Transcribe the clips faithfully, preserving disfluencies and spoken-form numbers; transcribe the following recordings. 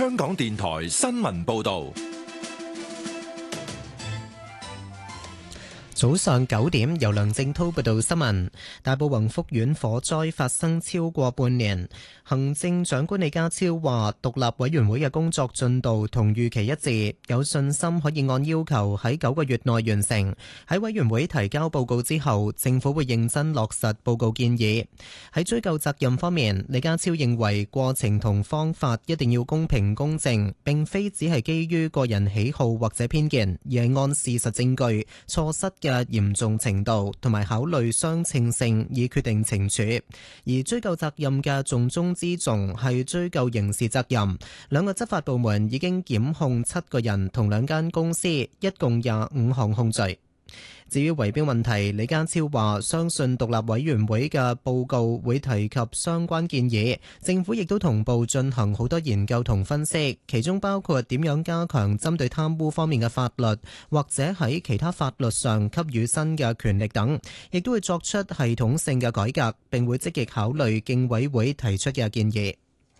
香港電台新聞報道。 早上九點，由梁正滔報道新聞。大埔宏福苑火災發生超過半年，行政長官李家超話，獨立委員會嘅工作進度同預期一致，有信心可以按要求喺九個月內完成。喺委員會提交報告之後，政府會認真落實報告建議。喺追究責任方面，李家超認為過程同方法一定要公平公正，並非只係基於個人喜好或者偏見，而係按事實證據、錯失嘅嘅嚴重程度同埋考慮相稱性以決定懲處，而追究責任嘅重中之重係追究刑事責任。兩個執法部門已經檢控七個人同兩間公司，一共廿五項控罪。至於圍標問題，李家超話相信獨立委員會嘅報告會提及相關建議，政府亦都同步進行好多研究同分析，其中包括點樣加強針對貪污方面嘅法律，或者喺其他法律上給予新嘅權力等，亦都會作出系統性嘅改革，並會積極考慮競委會提出嘅建議。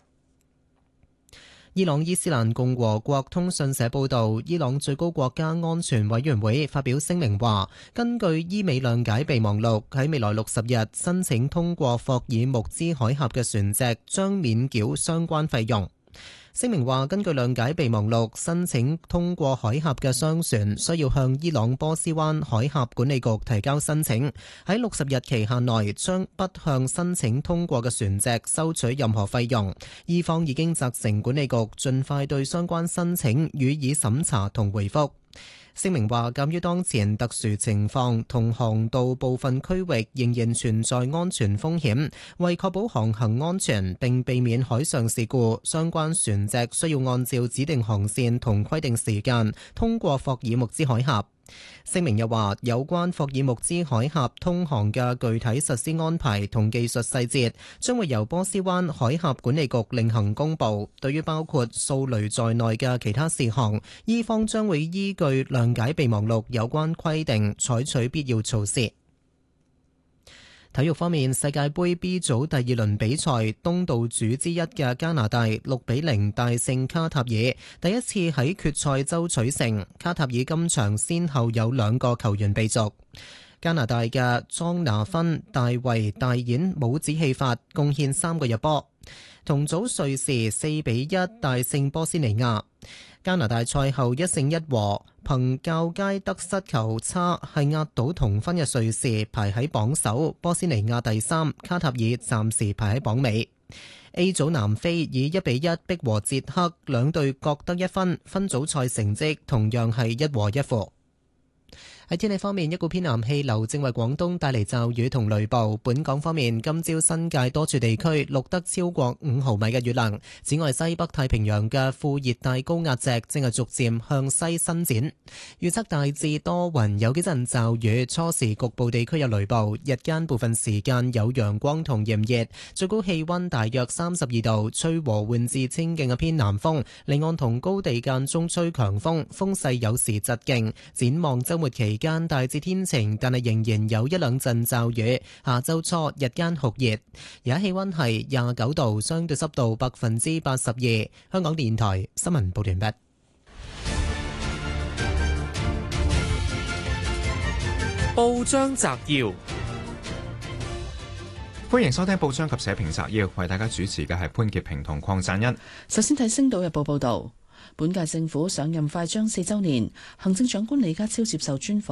伊朗伊斯蘭共和國通訊社報導，伊朗最高國家安全委員會發表聲明話，根據伊美諒解備忘錄，喺未來六十日申請通過霍爾木茲海峽嘅船隻將免繳相關費用。聲明話，根據諒解備忘錄，申請通過海峽嘅商船需要向伊朗波斯灣海峽管理局提交申請，喺六十日期限內將不向申請通過嘅船隻收取任何費用。伊方已經責成管理局盡快對相關申請予以審查同回覆。聲明話，鑑於當前特殊情況同航道部分區域仍然存在安全風險，為確保航行安全並避免海上事故，相關船隻需要按照指定航線同規定時間通過霍爾木茲海峽。聲明又話，有關霍爾木茲海峽通航嘅具體實施安排同技術細節將會由波斯灣海峽管理局另行公佈。對於包括掃雷在內嘅其他事項，伊方將會依據諒解備忘錄有關規定採取必要措施。體育方面，世界盃 B 組第二輪比賽，東道主之一嘅加拿大六比零大勝卡塔爾，第一次喺決賽周取勝。卡塔爾今場先後有兩個球員被逐。加拿大嘅莊拿芬、大衛大演帽子戲法，貢獻三個入波。同組瑞士四比一大勝波斯尼亞。加拿大賽後一勝一和，憑較佳得失球差係壓倒同分嘅瑞士排喺榜首，波斯尼亞第三，卡塔爾暫時排喺榜尾。A 組南非以一比一逼和捷克，兩隊各得一分，分組賽成績同樣係一和一負。喺天氣方面，一股偏南氣流正為廣東帶嚟驟雨同雷暴。本港方面，今朝新界多處地區錄得超過五毫米嘅雨量。此外，西北太平洋嘅副熱帶高壓脊正係逐漸向西伸展。預測大致多雲，有幾陣驟雨，初時局部地區有雷暴，日間部分時間有陽光同炎熱，最高氣溫大約三十二度，吹和緩至清勁嘅偏南風，離岸同高地間中吹強風，風勢有時疾勁。展望週末期間大致天晴，但係仍然有一兩陣驟雨。下周初日間酷熱，而家氣溫係廿九度，相對濕度百分之八十二。香港電台新聞報完畢。 報章摘要， 歡迎收聽報章及社評摘要，為大家主持嘅係潘潔平同鄺贊恩。 首先睇《星島日報》報道。本屆政府上任快將四週年，行政長官李家超接受專訪